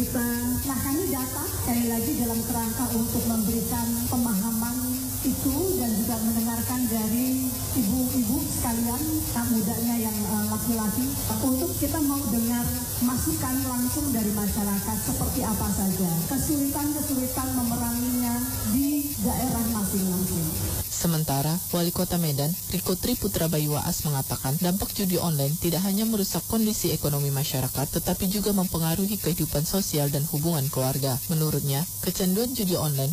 kita. Nah, kami datang sekali lagi dalam kerangka untuk memberikan pemahaman itu dan juga mendengarkan dari ibu-ibu sekalian, anak mudanya yang laki-laki, untuk kita mau dengar masukan langsung dari masyarakat seperti apa saja kesulitan-kesulitan memeranginya di daerah masing-masing. Sementara, Wali Kota Medan, Riko Tri Putra Bayu Waas mengatakan dampak judi online tidak hanya merusak kondisi ekonomi masyarakat, tetapi juga mempengaruhi kehidupan sosial dan hubungan keluarga. Menurutnya, kecanduan judi online